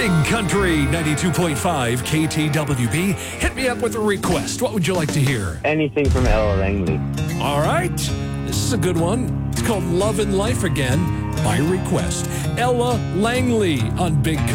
Big Country 92.5 KTWB. Hit me up with a request. What would you like to hear? Anything from Ella Langley. All right. This is a good one. It's called Love and Life Again by request. Ella Langley on Big Country.